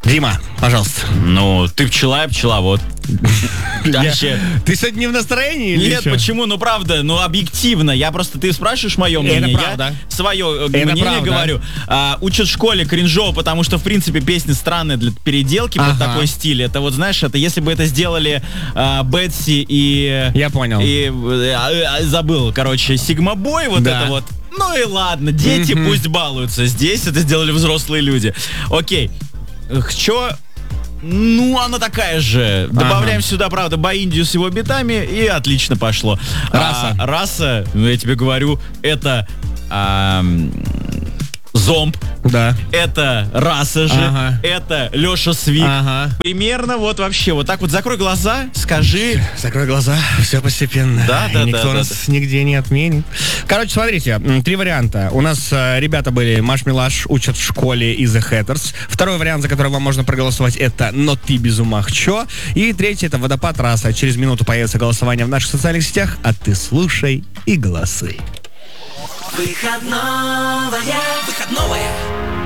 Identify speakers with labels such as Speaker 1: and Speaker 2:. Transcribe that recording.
Speaker 1: Дима, пожалуйста.
Speaker 2: Ну, ты пчела, я пчеловод. Дальше.
Speaker 1: Ты сегодня не в настроении или
Speaker 2: Нет,
Speaker 1: что?
Speaker 2: почему? Ну, правда, объективно. Ты спрашиваешь мое мнение,
Speaker 1: правда.
Speaker 2: я свое
Speaker 1: Это
Speaker 2: мнение
Speaker 1: правда.
Speaker 2: говорю. Учат в школе кринжово, потому что, в принципе, песни странные для переделки под такой стиль. Это вот, знаешь, это если бы это сделали Бетси и...
Speaker 1: Я понял.
Speaker 2: И забыл, короче, Сигма Бой, вот
Speaker 1: Да.
Speaker 2: это вот. Ну и ладно, дети пусть балуются. Здесь это сделали взрослые люди. Окей. Чё? Ну, она такая же. Добавляем сюда, правда, Боиндию с его битами, и отлично пошло.
Speaker 1: Раса.
Speaker 2: Раса, ну, я тебе говорю, это Зомб.
Speaker 1: Да.
Speaker 2: Это Раса же.
Speaker 1: Ага.
Speaker 2: Это Леша Свик.
Speaker 1: Ага.
Speaker 2: Примерно вот вообще. Вот так вот закрой глаза, скажи.
Speaker 1: Закрой глаза, все постепенно.
Speaker 2: Да,
Speaker 1: И
Speaker 2: да,
Speaker 1: никто
Speaker 2: да,
Speaker 1: нас
Speaker 2: да.
Speaker 1: нигде не отменит. Короче, смотрите, 3 варианта. У нас ребята были Маш Милаш, учат в школе и The Hatters. Второй вариант, за который вам можно проголосовать, это «Но ты без ума чё?». И третий, это «Водопад Раса». Через минуту появится голосование в наших социальных сетях, а ты слушай и голосуй.
Speaker 3: Выходное.